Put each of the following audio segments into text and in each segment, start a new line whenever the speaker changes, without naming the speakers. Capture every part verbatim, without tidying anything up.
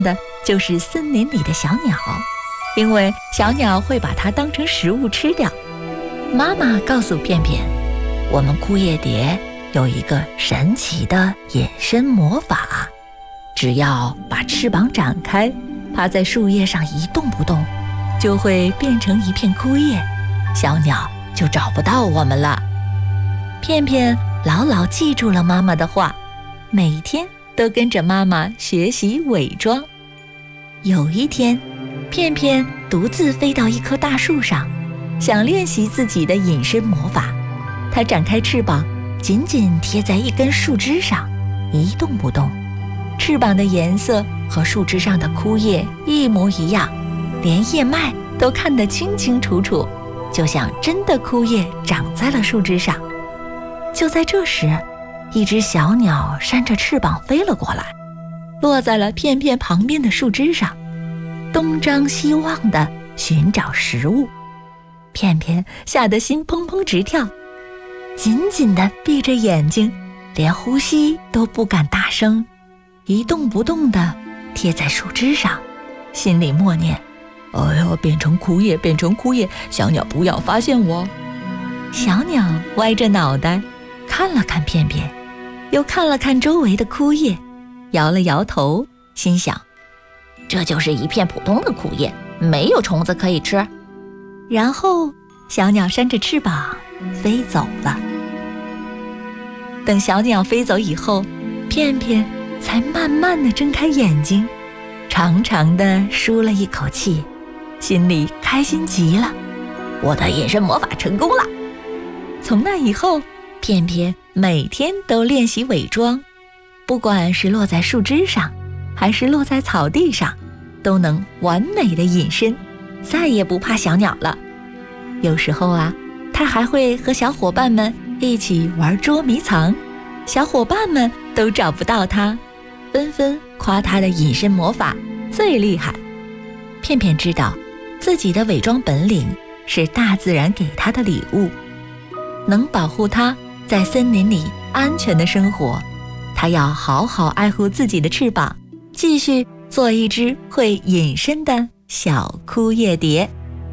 的就是森林里的小鸟，因为小鸟会把它当成食物吃掉。妈妈告诉片片，我们枯叶蝶有一个神奇的隐身魔法，只要把翅膀展开，趴在树叶上一动不动，就会变成一片枯叶，小鸟就找不到我们了。片片牢牢记住了妈妈的话，每天都跟着妈妈学习伪装。有一天，片片独自飞到一棵大树上，想练习自己的隐身魔法。它展开翅膀，紧紧贴在一根树枝上，一动不动。翅膀的颜色和树枝上的枯叶一模一样，连叶脉都看得清清楚楚，就像真的枯叶长在了树枝上。就在这时，一只小鸟扇着翅膀飞了过来，落在了片片旁边的树枝上，东张西望地寻找食物。片片吓得心砰砰直跳，紧紧地闭着眼睛，连呼吸都不敢大声，一动不动地贴在树枝上，心里默念：哎呀，变成枯叶，变成枯叶，小鸟不要发现我。小鸟歪着脑袋看了看片片，又看了看周围的枯叶，摇了摇头，心想：这就是一片普通的枯叶，没有虫子可以吃。然后小鸟扇着翅膀飞走了。等小鸟飞走以后，片片才慢慢地睁开眼睛，长长地舒了一口气，心里开心极了，我的隐身魔法成功了。从那以后，片片每天都练习伪装，不管是落在树枝上，还是落在草地上，都能完美的隐身，再也不怕小鸟了。有时候啊，他还会和小伙伴们一起玩捉迷藏，小伙伴们都找不到他，纷纷夸他的隐身魔法最厉害。片片知道自己的伪装本领是大自然给他的礼物，能保护他在森林里安全的生活。他要好好爱护自己的翅膀，继续做一只会隐身的小枯叶蝶。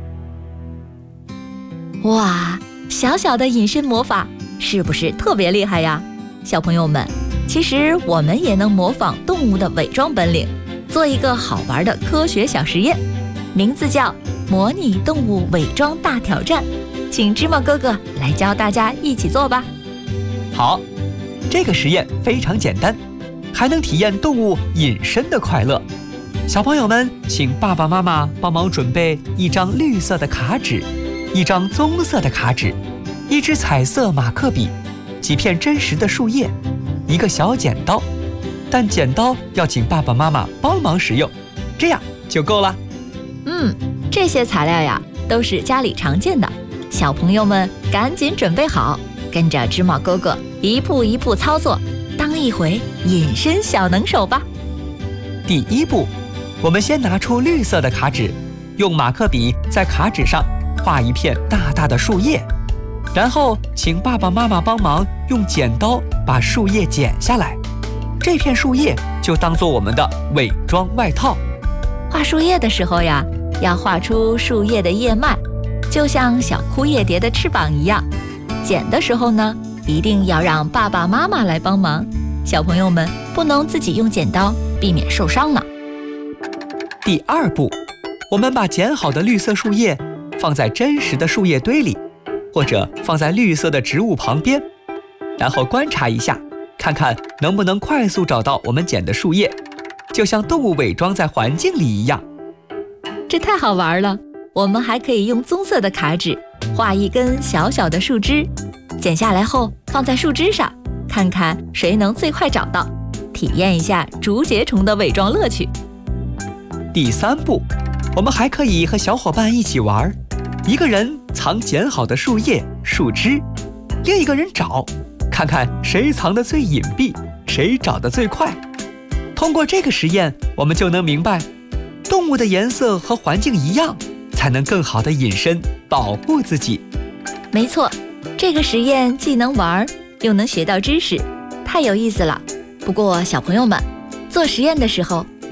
哇，小小的隐身魔法是不是特别厉害呀？小朋友们，其实我们也能模仿动物的伪装本领，做一个好玩的科学小实验，名字叫模拟动物伪装大挑战，请芝麻哥哥来教大家一起做吧。
好，这个实验非常简单，还能体验动物隐身的快乐。小朋友们，请爸爸妈妈帮忙准备一张绿色的卡纸，一张棕色的卡纸，一支彩色马克笔，几片真实的树叶，一个小剪刀，但剪刀要请爸爸妈妈帮忙使用，这样就够了。
嗯，这些材料呀，都是家里常见的，小朋友们赶紧准备好，跟着芝麻哥哥一步一步操作，当一回隐身小能手吧。
第一步，我们先拿出绿色的卡纸，用马克笔在卡纸上画一片大大的树叶，然后请爸爸妈妈帮忙用剪刀把树叶剪下来，这片树叶就当做我们的伪装外套。
画树叶的时候呀，要画出树叶的叶脉，就像小枯叶蝶的翅膀一样。剪的时候呢，一定要让爸爸妈妈来帮忙，小朋友们不能自己用剪刀，避免受伤呢。
第二步，我们把剪好的绿色树叶放在真实的树叶堆里，或者放在绿色的植物旁边，然后观察一下，看看能不能快速找到我们剪的树叶，就像动物伪装在环境里一样。
这太好玩了！我们还可以用棕色的卡纸画一根小小的树枝，剪下来后放在树枝上，看看谁能最快找到，体验一下竹节虫的伪装乐趣。
第三步，我们还可以和小伙伴一起玩，一个人藏剪好的树叶、树枝，另一个人找，看看谁藏得最隐蔽，谁找得最快。通过这个实验，我们就能明白，动物的颜色和环境一样，才能更好地隐身，保护自己。
没错，这个实验既能玩，又能学到知识，太有意思了。不过小朋友们，做实验的时候还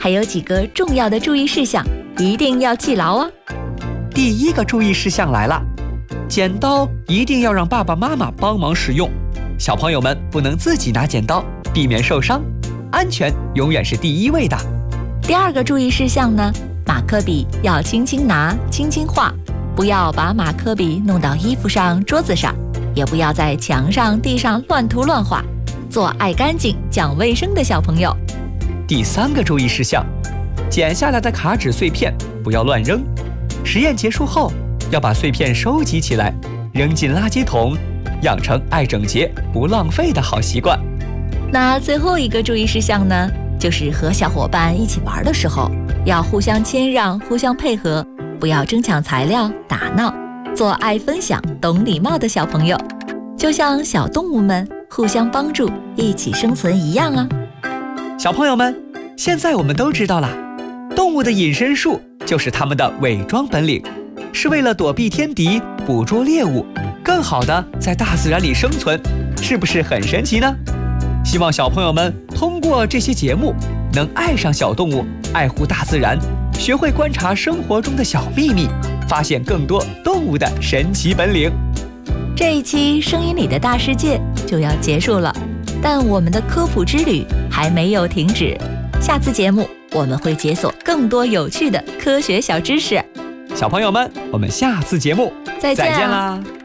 还有几个重要的注意事项，一定要记牢哦。
第一个注意事项来了，剪刀一定要让爸爸妈妈帮忙使用，小朋友们不能自己拿剪刀，避免受伤，安全永远是第一位的。
第二个注意事项呢，马克笔要轻轻拿，轻轻画，不要把马克笔弄到衣服上、桌子上，也不要在墙上、地上乱涂乱画，做爱干净、讲卫生的小朋友。
第三个注意事项，剪下来的卡纸碎片不要乱扔，实验结束后要把碎片收集起来，扔进垃圾桶，养成爱整洁、不浪费的好习惯。
那最后一个注意事项呢，就是和小伙伴一起玩的时候，要互相谦让、互相配合，不要争抢材料、打闹，做爱分享、懂礼貌的小朋友，就像小动物们互相帮助、一起生存一样啊。
小朋友们，现在我们都知道了，动物的隐身术就是它们的伪装本领，是为了躲避天敌、捕捉猎物，更好的在大自然里生存，是不是很神奇呢？希望小朋友们通过这些节目，能爱上小动物，爱护大自然，学会观察生活中的小秘密，发现更多动物的神奇本领。
这一期声音里的大世界就要结束了，但我们的科普之旅还没有停止。下次节目我们会解锁更多有趣的科学小知识。
小朋友们，我们下次节目
再见
再见啦！